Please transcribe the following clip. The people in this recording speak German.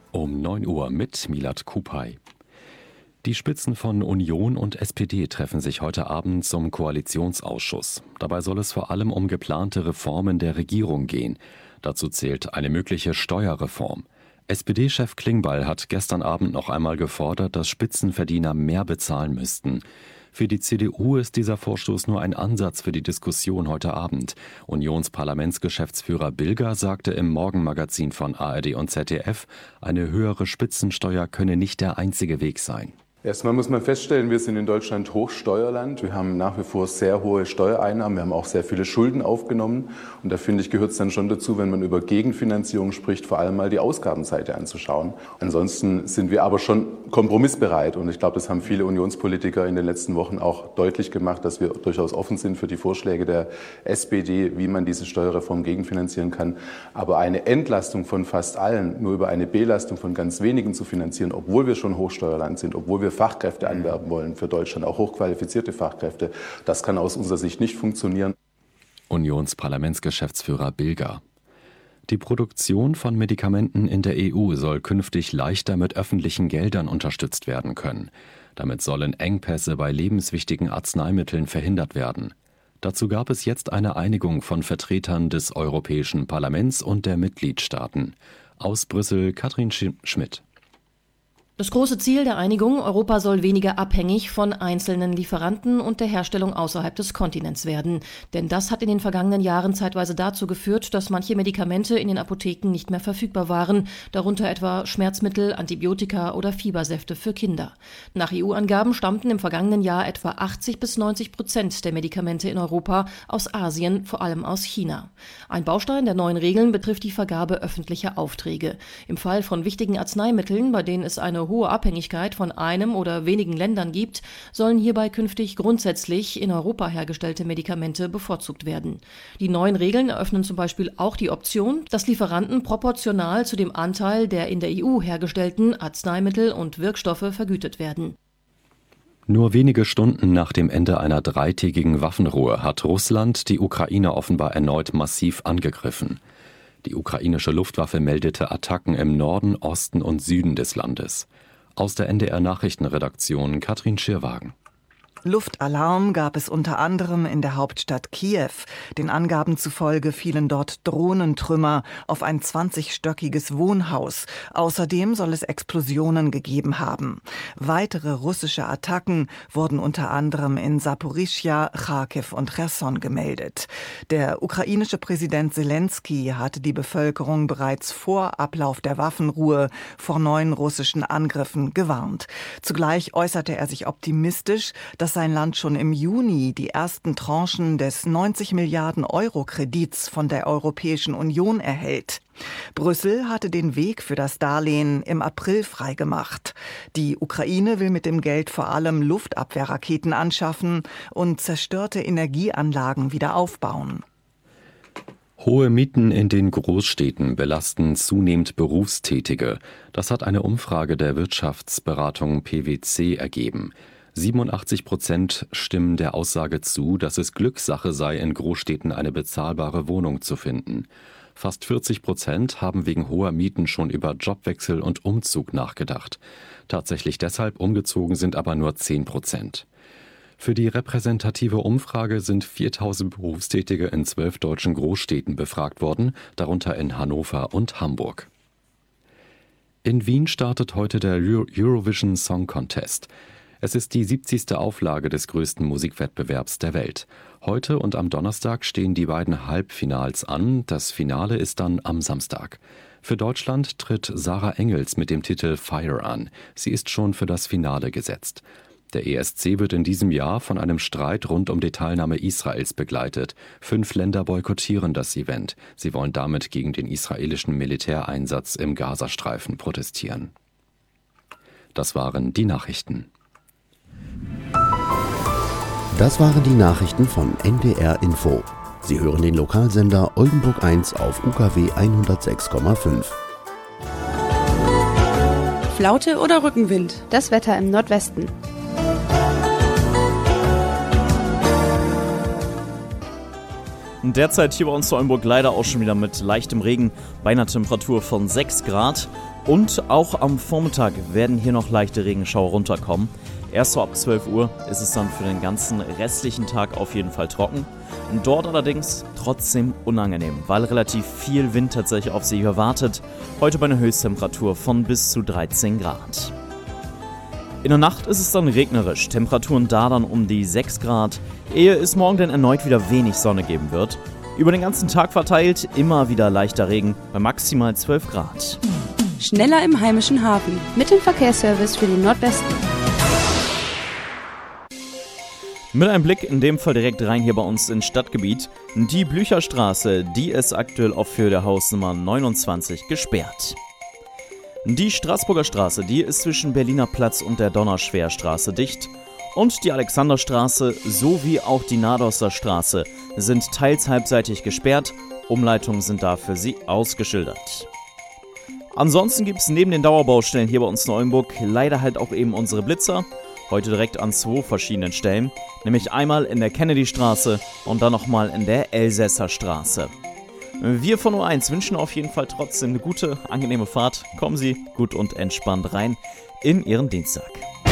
Um 9 Uhr mit Milad Kupay. Die Spitzen von Union und SPD treffen sich heute Abend zum Koalitionsausschuss. Dabei soll es vor allem um geplante Reformen der Regierung gehen. Dazu zählt eine mögliche Steuerreform. SPD-Chef Klingbeil hat gestern Abend noch einmal gefordert, dass Spitzenverdiener mehr bezahlen müssten. Für die CDU ist dieser Vorstoß nur ein Ansatz für die Diskussion heute Abend. Unionsparlamentsgeschäftsführer Bilger sagte im Morgenmagazin von ARD und ZDF, eine höhere Spitzensteuer könne nicht der einzige Weg sein. Erstmal muss man feststellen, wir sind in Deutschland Hochsteuerland. Wir haben nach wie vor sehr hohe Steuereinnahmen. Wir haben auch sehr viele Schulden aufgenommen. Und da finde ich, gehört es dann schon dazu, wenn man über Gegenfinanzierung spricht, vor allem mal die Ausgabenseite anzuschauen. Ansonsten sind wir aber schon kompromissbereit. Und ich glaube, das haben viele Unionspolitiker in den letzten Wochen auch deutlich gemacht, dass wir durchaus offen sind für die Vorschläge der SPD, wie man diese Steuerreform gegenfinanzieren kann. Aber eine Entlastung von fast allen nur über eine Belastung von ganz wenigen zu finanzieren, obwohl wir schon Hochsteuerland sind, obwohl wir Fachkräfte anwerben wollen für Deutschland, auch hochqualifizierte Fachkräfte. Das kann aus unserer Sicht nicht funktionieren. Unionsparlamentsgeschäftsführer Bilger. Die Produktion von Medikamenten in der EU soll künftig leichter mit öffentlichen Geldern unterstützt werden können. Damit sollen Engpässe bei lebenswichtigen Arzneimitteln verhindert werden. Dazu gab es jetzt eine Einigung von Vertretern des Europäischen Parlaments und der Mitgliedstaaten. Aus Brüssel Katrin Schmidt. Das große Ziel der Einigung, Europa soll weniger abhängig von einzelnen Lieferanten und der Herstellung außerhalb des Kontinents werden. Denn das hat in den vergangenen Jahren zeitweise dazu geführt, dass manche Medikamente in den Apotheken nicht mehr verfügbar waren, darunter etwa Schmerzmittel, Antibiotika oder Fiebersäfte für Kinder. Nach EU-Angaben stammten im vergangenen Jahr etwa 80-90% der Medikamente in Europa aus Asien, vor allem aus China. Ein Baustein der neuen Regeln betrifft die Vergabe öffentlicher Aufträge. Im Fall von wichtigen Arzneimitteln, bei denen es eine hohe Abhängigkeit von einem oder wenigen Ländern gibt, sollen hierbei künftig grundsätzlich in Europa hergestellte Medikamente bevorzugt werden. Die neuen Regeln eröffnen zum Beispiel auch die Option, dass Lieferanten proportional zu dem Anteil der in der EU hergestellten Arzneimittel und Wirkstoffe vergütet werden. Nur wenige Stunden nach dem Ende einer dreitägigen Waffenruhe hat Russland die Ukraine offenbar erneut massiv angegriffen. Die ukrainische Luftwaffe meldete Attacken im Norden, Osten und Süden des Landes. Aus der NDR-Nachrichtenredaktion Katrin Schirwagen. Luftalarm gab es unter anderem in der Hauptstadt Kiew. Den Angaben zufolge fielen dort Drohnentrümmer auf ein 20-stöckiges Wohnhaus. Außerdem soll es Explosionen gegeben haben. Weitere russische Attacken wurden unter anderem in Saporischschja, Charkiw und Cherson gemeldet. Der ukrainische Präsident Selenskyj hatte die Bevölkerung bereits vor Ablauf der Waffenruhe vor neuen russischen Angriffen gewarnt. Zugleich äußerte er sich optimistisch, dass sein Land schon im Juni die ersten Tranchen des 90 Milliarden Euro Kredits von der Europäischen Union erhält. Brüssel hatte den Weg für das Darlehen im April freigemacht. Die Ukraine will mit dem Geld vor allem Luftabwehrraketen anschaffen und zerstörte Energieanlagen wieder aufbauen. Hohe Mieten in den Großstädten belasten zunehmend Berufstätige. Das hat eine Umfrage der Wirtschaftsberatung PwC ergeben. 87% stimmen der Aussage zu, dass es Glückssache sei, in Großstädten eine bezahlbare Wohnung zu finden. Fast 40% haben wegen hoher Mieten schon über Jobwechsel und Umzug nachgedacht. Tatsächlich deshalb umgezogen sind aber nur 10%. Für die repräsentative Umfrage sind 4000 Berufstätige in 12 deutschen Großstädten befragt worden, darunter in Hannover und Hamburg. In Wien startet heute der Eurovision Song Contest. Es ist die 70. Auflage des größten Musikwettbewerbs der Welt. Heute und am Donnerstag stehen die beiden Halbfinals an. Das Finale ist dann am Samstag. Für Deutschland tritt Sarah Engels mit dem Titel Fire an. Sie ist schon für das Finale gesetzt. Der ESC wird in diesem Jahr von einem Streit rund um die Teilnahme Israels begleitet. 5 Länder boykottieren das Event. Sie wollen damit gegen den israelischen Militäreinsatz im Gazastreifen protestieren. Das waren die Nachrichten. Das waren die Nachrichten von NDR Info. Sie hören den Lokalsender Oldenburg 1 auf UKW 106,5. Flaute oder Rückenwind? Das Wetter im Nordwesten. Derzeit hier bei uns zu Oldenburg leider auch schon wieder mit leichtem Regen bei einer Temperatur von 6 Grad. Und auch am Vormittag werden hier noch leichte Regenschauer runterkommen. Erst so ab 12 Uhr ist es dann für den ganzen restlichen Tag auf jeden Fall trocken. Dort allerdings trotzdem unangenehm, weil relativ viel Wind tatsächlich auf Sie hier wartet. Heute bei einer Höchsttemperatur von bis zu 13 Grad. In der Nacht ist es dann regnerisch, Temperaturen da dann um die 6 Grad, ehe es morgen dann erneut wieder wenig Sonne geben wird. Über den ganzen Tag verteilt immer wieder leichter Regen bei maximal 12 Grad. Schneller im heimischen Hafen mit dem Verkehrsservice für den Nordwesten. Mit einem Blick in dem Fall direkt rein hier bei uns ins Stadtgebiet. Die Blücherstraße, die ist aktuell auf Höhe der Hausnummer 29 gesperrt. Die Straßburger Straße, die ist zwischen Berliner Platz und der Donnerschwerstraße dicht. Und die Alexanderstraße sowie auch die Nadorster Straße sind teils halbseitig gesperrt. Umleitungen sind da für sie ausgeschildert. Ansonsten gibt es neben den Dauerbaustellen hier bei uns in Oldenburg leider halt auch eben unsere Blitzer. Heute direkt an 2 verschiedenen Stellen, nämlich einmal in der Kennedystraße und dann nochmal in der Elsässer Straße. Wir von O1 wünschen auf jeden Fall trotzdem eine gute, angenehme Fahrt. Kommen Sie gut und entspannt rein in Ihren Dienstag.